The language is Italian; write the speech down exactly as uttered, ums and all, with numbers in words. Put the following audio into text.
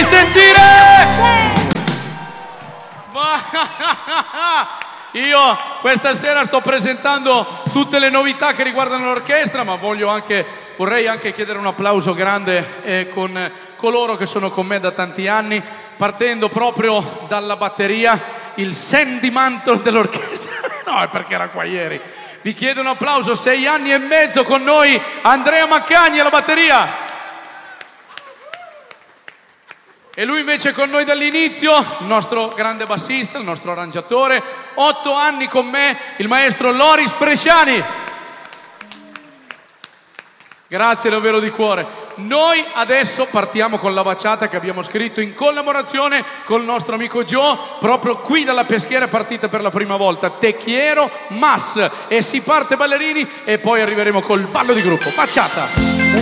farmi sentire? Sì. Io questa sera sto presentando tutte le novità che riguardano l'orchestra, ma voglio anche, vorrei anche chiedere un applauso grande eh, con coloro che sono con me da tanti anni, partendo proprio dalla batteria, il Sandy Mantle dell'orchestra. No, è perché era qua ieri. Vi chiedo un applauso, sei anni e mezzo con noi, Andrea Maccagni alla batteria. E lui invece con noi dall'inizio, il nostro grande bassista, il nostro arrangiatore, otto anni con me, il maestro Loris Bresciani. Grazie davvero di cuore. Noi adesso partiamo con la baciata che abbiamo scritto in collaborazione con il nostro amico Joe, proprio qui dalla Peschiera è partita per la prima volta, Te quiero más, e si parte ballerini e poi arriveremo col ballo di gruppo. Baciata!